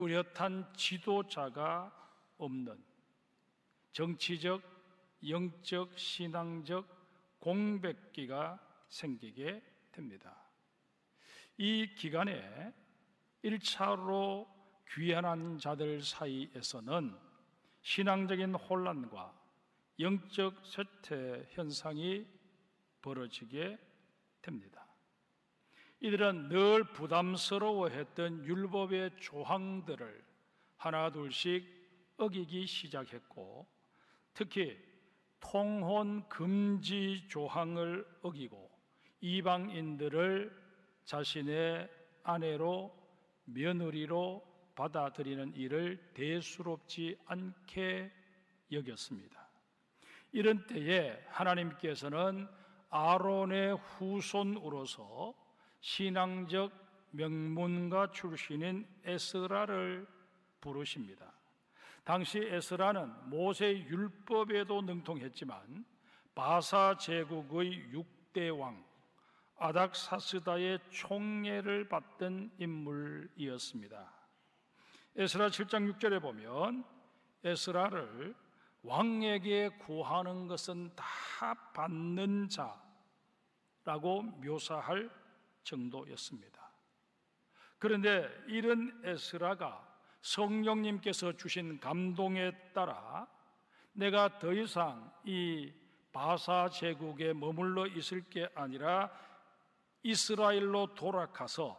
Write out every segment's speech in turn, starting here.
뚜렷한 지도자가 없는 정치적, 영적, 신앙적 공백기가 생기게 됩니다. 이 기간에 1차로 귀환한 자들 사이에서는 신앙적인 혼란과 영적 쇠퇴 현상이 벌어지게 됩니다. 이들은 늘 부담스러워했던 율법의 조항들을 하나둘씩 어기기 시작했고, 특히 통혼 금지 조항을 어기고 이방인들을 자신의 아내로 며느리로 받아들이는 일을 대수롭지 않게 여겼습니다. 이런 때에 하나님께서는 아론의 후손으로서 신앙적 명문가 출신인 에스라를 부르십니다. 당시 에스라는 모세 율법에도 능통했지만 바사 제국의 6대 왕 아닥사스다의 총애를 받던 인물이었습니다. 에스라 7장 6절에 보면 에스라를 왕에게 구하는 것은 다 받는 자라고 묘사할 정도였습니다. 그런데 이런 에스라가 성령님께서 주신 감동에 따라 내가 더 이상 이 바사 제국에 머물러 있을 게 아니라 이스라엘로 돌아가서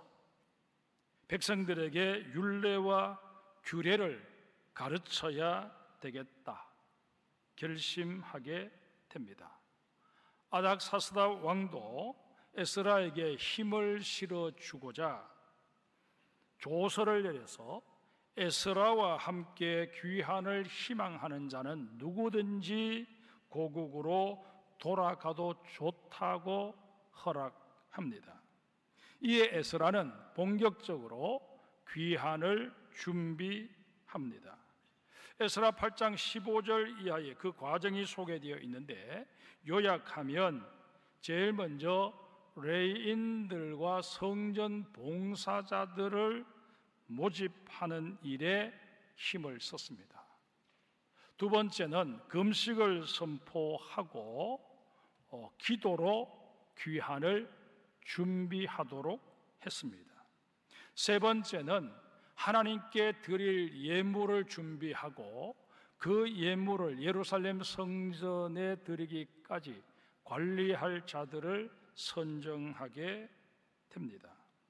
백성들에게 율례와 규례를 가르쳐야 되겠다 결심하게 됩니다. 아닥사스다 왕도 에스라에게 힘을 실어주고자 조서를 내려서 에스라와 함께 귀환을 희망하는 자는 누구든지 고국으로 돌아가도 좋다고 허락합니다. 이에 에스라는 본격적으로 귀환을 준비합니다. 에스라 8장 15절 이하의 그 과정이 소개되어 있는데, 요약하면 제일 먼저 레위인들과 성전 봉사자들을 모집하는 일에 힘을 썼습니다. 두 번째는 금식을 선포하고 기도로 귀환을 준비하도록 했습니다. 세 번째는 하나님께 드릴 예물을 준비하고 그 예물을 예루살렘 성전에 드리기까지 관리할 자들을 선정하게 됩니다.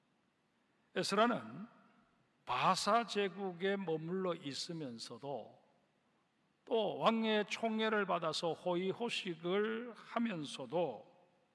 에스라는 바사 제국에 머물러 있으면서도 또 왕의 총애를 받아서 호의호식을 하면서도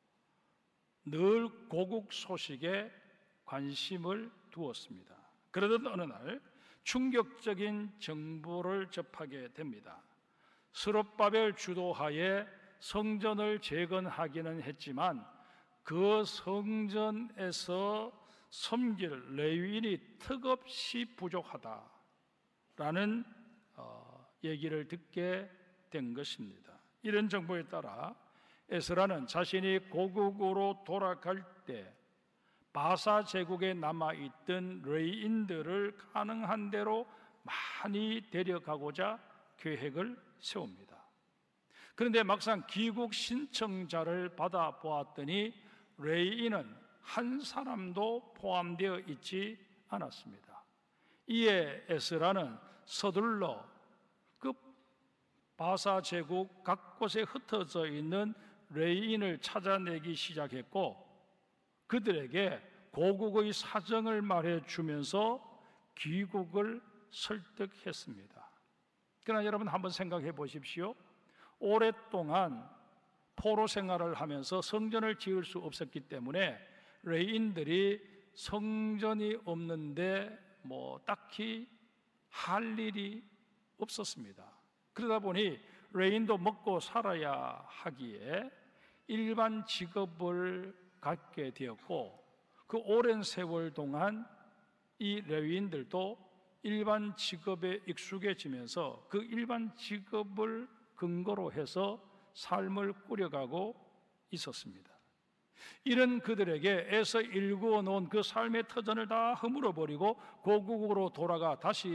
늘 고국 소식에 관심을 두었습니다. 그러던 어느 날 충격적인 정보를 접하게 됩니다. 스룹바벨 주도하에 성전을 재건하기는 했지만 그 성전에서 섬길 레위인이 턱없이 부족하다라는 얘기를 듣게 된 것입니다. 이런 정보에 따라 에스라는 자신이 고국으로 돌아갈 때 바사 제국에 남아있던 레위인들을 가능한 대로 많이 데려가고자 계획을 세웁니다. 그런데 막상 귀국 신청자를 받아보았더니 레위인은 한 사람도 포함되어 있지 않았습니다. 이에 에스라는 서둘러 그 바사 제국 각곳에 흩어져 있는 레위인을 찾아내기 시작했고, 그들에게 고국의 사정을 말해주면서 귀국을 설득했습니다. 그러나 여러분 한번 생각해 보십시오. 오랫동안 포로 생활을 하면서 성전을 지을 수 없었기 때문에 레위인들이 성전이 없는데 딱히 할 일이 없었습니다. 그러다 보니 레위인도 먹고 살아야 하기에 일반 직업을 갖게 되었고, 그 오랜 세월 동안 이 레위인들도 일반 직업에 익숙해지면서 그 일반 직업을 근거로 해서 삶을 꾸려가고 있었습니다. 이런 그들에게 애써 일구어 놓은 그 삶의 터전을 다 허물어 버리고 고국으로 돌아가 다시